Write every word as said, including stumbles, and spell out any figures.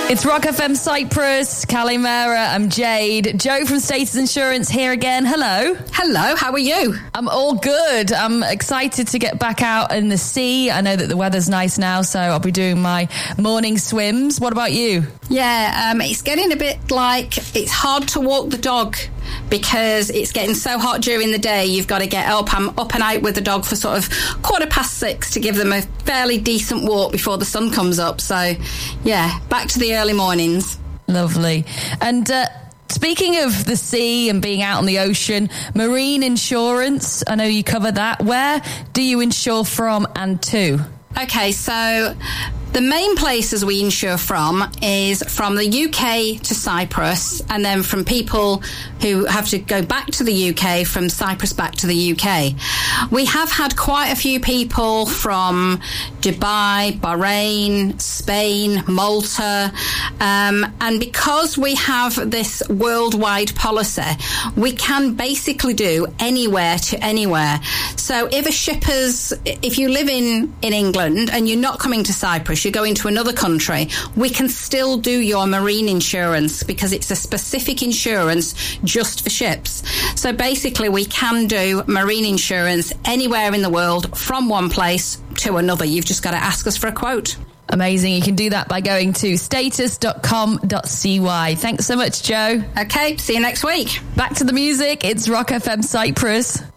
It's Rock F M Cyprus, Kalimera, I'm Jade. Joe from Status Insurance here again. Hello. Hello, how are you? I'm all good. I'm excited to get back out in the sea. I know that the weather's nice now, so I'll be doing my morning swims. What about you? Yeah, um, it's getting a bit like it's hard to walk the dog because it's getting so hot during the day. You've got to get up. I'm up and out with the dog for sort of quarter past six to give them a fairly decent walk before the sun comes up. So, yeah, back to the early mornings. Lovely. And uh, speaking of the sea and being out on the ocean, marine insurance, I know you cover that. Where do you insure from and to? Okay, so the main places we insure from is from the U K to Cyprus, and then from people who have to go back to the U K, from Cyprus back to the U K. We have had quite a few people from Dubai, Bahrain, Spain, Malta, um, and because we have this worldwide policy, we can basically do anywhere to anywhere. So if a shipper's, if you live in, in England and you're not coming to Cyprus, you're going to another country, we can still do your marine insurance because it's a specific insurance just for ships. So basically we can do marine insurance anywhere in the world from one place to another. You've just got to ask us for a quote. Amazing. You can do that by going to status dot com dot c y. Thanks so much, Joe. Okay, see you next week. Back to the music. It's Rock F M Cyprus.